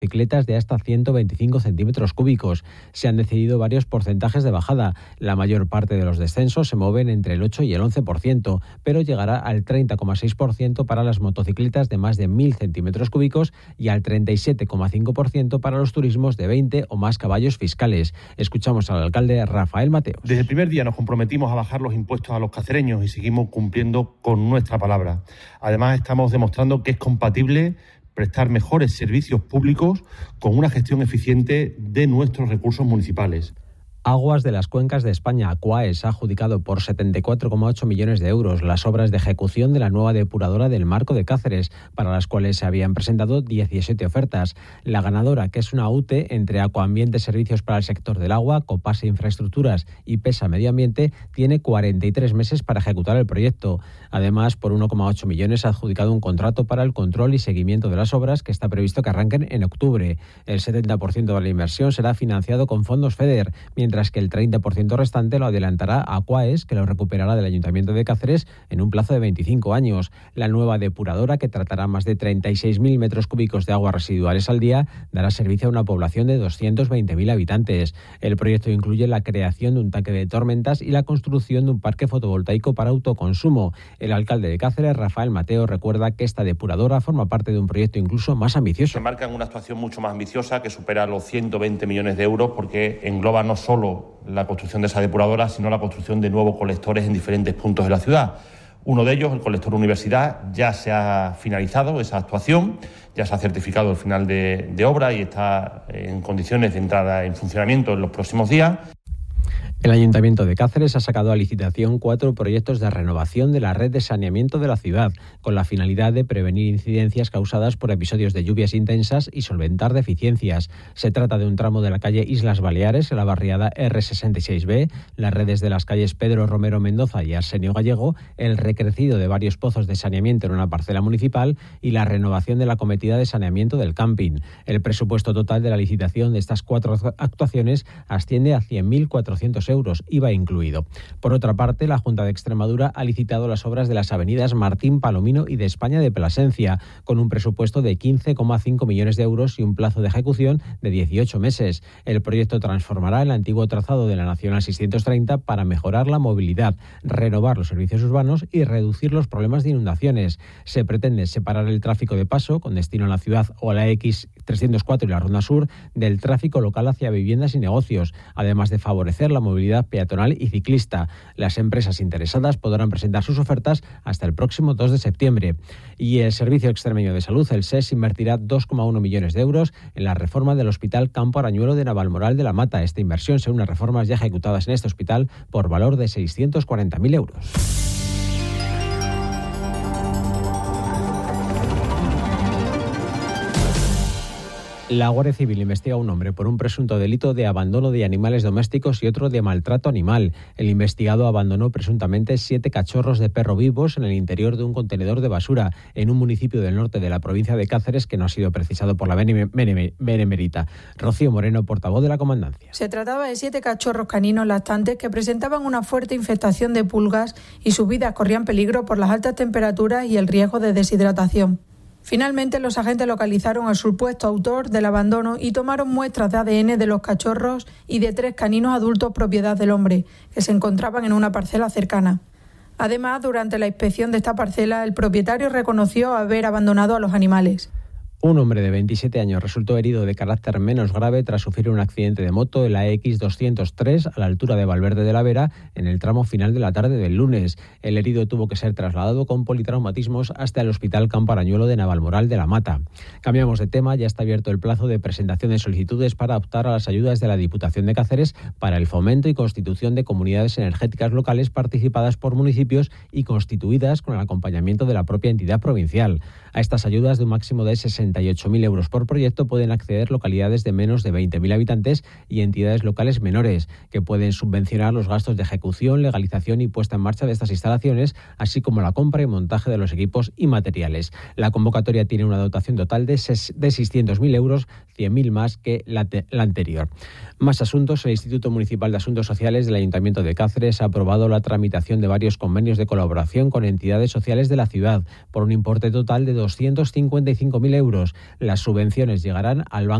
bicicletas de hasta 125 centímetros cúbicos. Se han decidido varios porcentajes de bajada. La mayor parte de los descensos se mueven entre el 8 y el 11%, pero llegará al 30,6% para las motocicletas de más de 1.000 centímetros cúbicos y al 37,5% para los turismos de 20 o más caballos fiscales. Escuchamos al alcalde Rafael Mateos. Desde el primer día nos comprometimos a bajar los impuestos a los cacereños y seguimos cumpliendo con nuestra palabra. Además, estamos demostrando que es compatible prestar mejores servicios públicos con una gestión eficiente de nuestros recursos municipales. Aguas de las Cuencas de España, ACUAES, ha adjudicado por 74,8 millones de euros las obras de ejecución de la nueva depuradora del Marco de Cáceres, para las cuales se habían presentado 17 ofertas. La ganadora, que es una UTE entre Acuambiente Servicios para el Sector del Agua, Copasa Infraestructuras y PESA Medio Ambiente, tiene 43 meses para ejecutar el proyecto. Además, por 1,8 millones ha adjudicado un contrato para el control y seguimiento de las obras que está previsto que arranquen en octubre. El 70% de la inversión será financiado con fondos FEDER, mientras que el 30% restante lo adelantará ACUAES, que lo recuperará del Ayuntamiento de Cáceres en un plazo de 25 años. La nueva depuradora, que tratará más de 36.000 metros cúbicos de aguas residuales al día, dará servicio a una población de 220.000 habitantes. El proyecto incluye la creación de un tanque de tormentas y la construcción de un parque fotovoltaico para autoconsumo. El alcalde de Cáceres, Rafael Mateos, recuerda que esta depuradora forma parte de un proyecto incluso más ambicioso. Se marca en una actuación mucho más ambiciosa que supera los 120 millones de euros, porque engloba no solo la construcción de esa depuradora, sino la construcción de nuevos colectores en diferentes puntos de la ciudad. Uno de ellos, el colector Universidad, ya se ha finalizado esa actuación, ya se ha certificado el final de obra y está en condiciones de entrada en funcionamiento en los próximos días. El Ayuntamiento de Cáceres ha sacado a licitación 4 proyectos de renovación de la red de saneamiento de la ciudad, con la finalidad de prevenir incidencias causadas por episodios de lluvias intensas y solventar deficiencias. Se trata de un tramo de la calle Islas Baleares, en la barriada R66B, las redes de las calles Pedro Romero Mendoza y Arsenio Gallego, el recrecido de varios pozos de saneamiento en una parcela municipal y la renovación de la cometida de saneamiento del camping. El presupuesto total de la licitación de estas 4 actuaciones asciende a 100.400 euros, IVA incluido. Por otra parte, la Junta de Extremadura ha licitado las obras de las avenidas Martín Palomino y de España de Plasencia, con un presupuesto de 15,5 millones de euros y un plazo de ejecución de 18 meses. El proyecto transformará el antiguo trazado de la Nacional 630 para mejorar la movilidad, renovar los servicios urbanos y reducir los problemas de inundaciones. Se pretende separar el tráfico de paso, con destino a la ciudad o a la X304 y la Ronda Sur, del tráfico local hacia viviendas y negocios, además de favorecer la movilidad peatonal y ciclista. Las empresas interesadas podrán presentar sus ofertas hasta el próximo 2 de septiembre. Y el Servicio Extremeño de Salud, el SES, invertirá 2,1 millones de euros en la reforma del Hospital Campo Arañuelo de Navalmoral de la Mata. Esta inversión se une a reformas ya ejecutadas en este hospital por valor de 640.000 euros. La Guardia Civil investiga a un hombre por un presunto delito de abandono de animales domésticos y otro de maltrato animal. El investigado abandonó presuntamente 7 cachorros de perro vivos en el interior de un contenedor de basura en un municipio del norte de la provincia de Cáceres que no ha sido precisado por la Benemérita. Rocío Moreno, portavoz de la Comandancia. Se trataba de 7 cachorros caninos lactantes que presentaban una fuerte infestación de pulgas y sus vidas corrían peligro por las altas temperaturas y el riesgo de deshidratación. Finalmente, los agentes localizaron al supuesto autor del abandono y tomaron muestras de ADN de los cachorros y de 3 caninos adultos propiedad del hombre, que se encontraban en una parcela cercana. Además, durante la inspección de esta parcela, el propietario reconoció haber abandonado a los animales. Un hombre de 27 años resultó herido de carácter menos grave tras sufrir un accidente de moto en la X203 a la altura de Valverde de la Vera en el tramo final de la tarde del lunes. El herido tuvo que ser trasladado con politraumatismos hasta el Hospital Campo Arañuelo de Navalmoral de la Mata. Cambiamos de tema, ya está abierto el plazo de presentación de solicitudes para optar a las ayudas de la Diputación de Cáceres para el fomento y constitución de comunidades energéticas locales participadas por municipios y constituidas con el acompañamiento de la propia entidad provincial. A estas ayudas de un máximo de 68.000 euros por proyecto pueden acceder localidades de menos de 20.000 habitantes y entidades locales menores, que pueden subvencionar los gastos de ejecución, legalización y puesta en marcha de estas instalaciones, así como la compra y montaje de los equipos y materiales. La convocatoria tiene una dotación total de 600.000 euros, 100.000 más que la anterior. Más asuntos. El Instituto Municipal de Asuntos Sociales del Ayuntamiento de Cáceres ha aprobado la tramitación de varios convenios de colaboración con entidades sociales de la ciudad por un importe total de 255.000 euros. euros. Las subvenciones llegarán al Banco